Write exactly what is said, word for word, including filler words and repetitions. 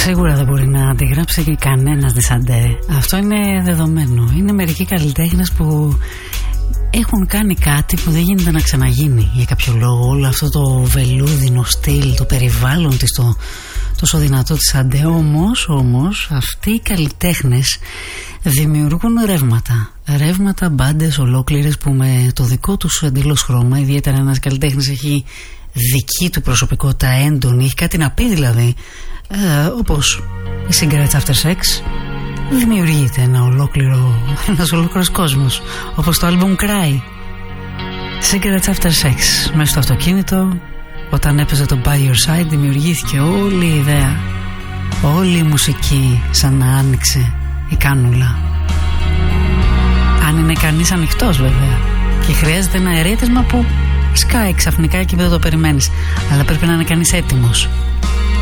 Σίγουρα δεν μπορεί να αντιγράψει και κανένας τη Σαντέ. Αυτό είναι δεδομένο. Είναι μερικοί καλλιτέχνες που έχουν κάνει κάτι που δεν γίνεται να ξαναγίνει για κάποιο λόγο. Όλο αυτό το βελούδινο στυλ, το περιβάλλον της, το τόσο δυνατό της Σαντέ. Όμως, όμως αυτοί οι καλλιτέχνες δημιουργούν ρεύματα. Ρεύματα, μπάντες ολόκληρες που με το δικό τους εντελώς χρώμα, ιδιαίτερα ένας καλλιτέχνης έχει δική του προσωπικότητα έντονη, έχει κάτι να πει δηλαδή, ε, όπως η Cigarettes After Sex, δημιουργείται ένα ολόκληρο, ένας ολόκληρος κόσμος, όπως το album Cry. Cigarettes After Sex, μέσα στο αυτοκίνητο, όταν έπαιζε το By Your Side, δημιουργήθηκε όλη η ιδέα, όλη η μουσική, σαν να άνοιξε η κάνουλα. Αν είναι κανείς ανοιχτός βέβαια, και χρειάζεται ένα ερέτημα που σκάει ξαφνικά εκεί που δεν το περιμένεις, αλλά πρέπει να είναι κανείς έτοιμος.